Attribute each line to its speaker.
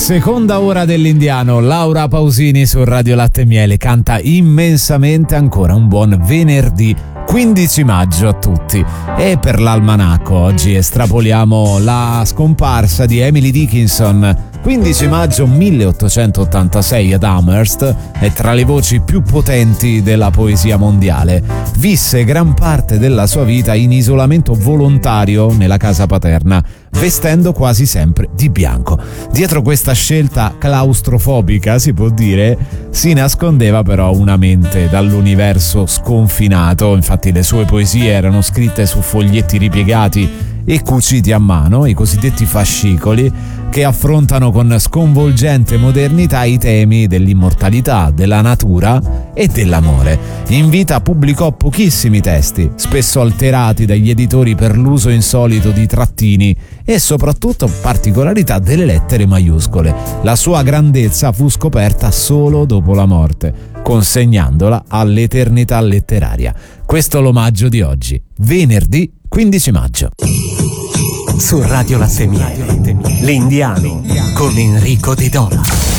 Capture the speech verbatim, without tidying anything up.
Speaker 1: Seconda ora dell'Indiano, Laura Pausini su Radio Latte e Miele canta immensamente ancora. Un buon venerdì quindici maggio a tutti. E per l'almanacco oggi estrapoliamo la scomparsa di Emily Dickinson. quindici maggio milleottocentottantasei ad Amherst, è tra le voci più potenti della poesia mondiale. Visse gran parte della sua vita in isolamento volontario nella casa paterna, vestendo quasi sempre di bianco. Dietro questa scelta claustrofobica, si può dire, si nascondeva però una mente dall'universo sconfinato. Infatti le sue poesie erano scritte su foglietti ripiegati e cuciti a mano, i cosiddetti fascicoli, che affrontano con sconvolgente modernità i temi dell'immortalità, della natura e dell'amore. In vita pubblicò pochissimi testi, spesso alterati dagli editori per l'uso insolito di trattini e soprattutto particolarità delle lettere maiuscole. La sua grandezza fu scoperta solo dopo la morte, consegnandola all'eternità letteraria. Questo è l'omaggio di oggi, venerdì quindici maggio.
Speaker 2: Su Radio Latte e Miele, l'Indiano con Enrico De Dona.